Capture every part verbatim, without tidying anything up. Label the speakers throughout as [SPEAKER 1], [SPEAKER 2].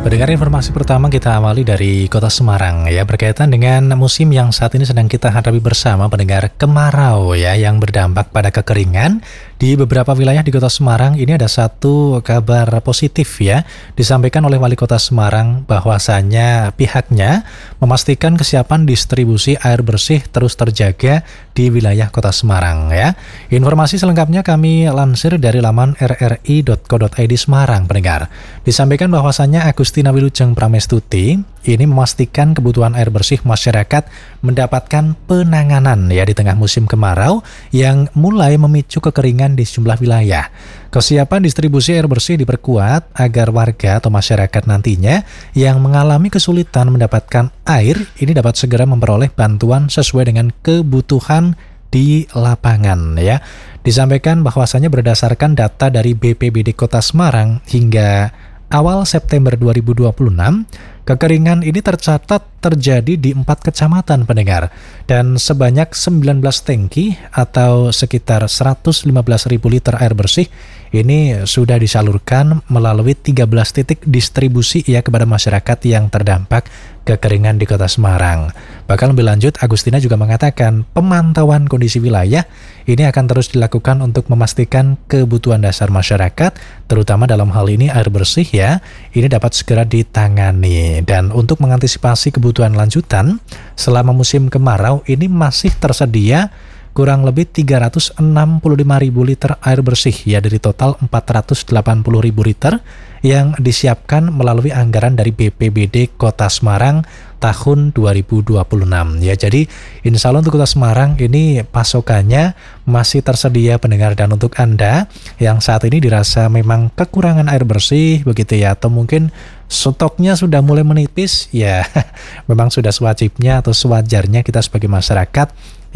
[SPEAKER 1] Pendengar, informasi pertama kita awali dari Kota Semarang ya, berkaitan dengan musim yang saat ini sedang kita hadapi bersama, pendengar, kemarau ya, yang berdampak pada kekeringan di beberapa wilayah di Kota Semarang. Ini ada satu kabar positif ya, disampaikan oleh Wali Kota Semarang bahwasanya pihaknya memastikan kesiapan distribusi air bersih terus terjaga di wilayah Kota Semarang ya. Informasi selengkapnya kami lansir dari laman r r i dot co dot i d Semarang, pendengar. Disampaikan bahwasanya Agustina Wilujeng Pramestuti ini memastikan kebutuhan air bersih masyarakat mendapatkan penanganan ya di tengah musim kemarau yang mulai memicu kekeringan di sejumlah wilayah. Kesiapan distribusi air bersih diperkuat agar warga atau masyarakat nantinya yang mengalami kesulitan mendapatkan air ini dapat segera memperoleh bantuan sesuai dengan kebutuhan di lapangan ya. Disampaikan bahwasanya berdasarkan data dari B P B D Kota Semarang hingga awal September dua ribu dua puluh enam, kekeringan ini tercatat terjadi di empat kecamatan, pendengar, dan sebanyak sembilan belas tangki atau sekitar seratus lima belas ribu liter air bersih ini sudah disalurkan melalui tiga belas titik distribusi ya kepada masyarakat yang terdampak kekeringan di Kota Semarang. Bahkan lebih lanjut, Agustina juga mengatakan pemantauan kondisi wilayah ini akan terus dilakukan untuk memastikan kebutuhan dasar masyarakat, terutama dalam hal ini air bersih ya, ini dapat segera ditangani. Dan untuk mengantisipasi kebutuhan lanjutan selama musim kemarau ini masih tersedia kurang lebih tiga ratus enam puluh lima ribu liter air bersih ya dari total empat ratus delapan puluh ribu liter yang disiapkan melalui anggaran dari B P B D Kota Semarang tahun dua ribu dua puluh enam ya. Jadi insya Allah untuk Kota Semarang ini pasokannya masih tersedia, pendengar. Dan untuk Anda yang saat ini dirasa memang kekurangan air bersih begitu ya, atau mungkin stoknya sudah mulai menipis ya, memang sudah sewajibnya atau sewajarnya kita sebagai masyarakat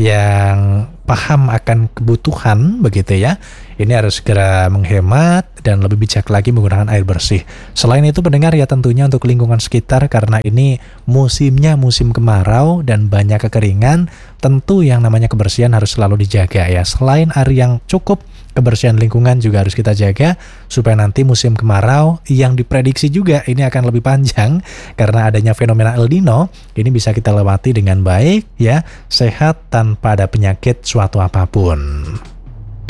[SPEAKER 1] yang paham akan kebutuhan begitu ya, ini harus segera menghemat dan lebih bijak lagi menggunakan air bersih. Selain itu, pendengar, ya tentunya untuk lingkungan sekitar, karena ini musimnya musim kemarau dan banyak kekeringan, tentu yang namanya kebersihan harus selalu dijaga ya. Selain air yang cukup, kebersihan lingkungan juga harus kita jaga supaya nanti musim kemarau yang diprediksi juga ini akan lebih panjang karena adanya fenomena El Nino ini bisa kita lewati dengan baik ya, sehat tanpa ada penyakit suatu apapun.